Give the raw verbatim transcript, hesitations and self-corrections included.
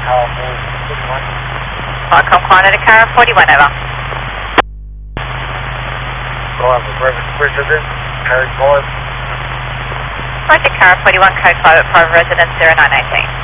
forty-one. Welcome, Quanta to Car forty-one, over. Go on for private residence, carry five. Roger, Car forty-one, code five at private residence zero nine eighteen.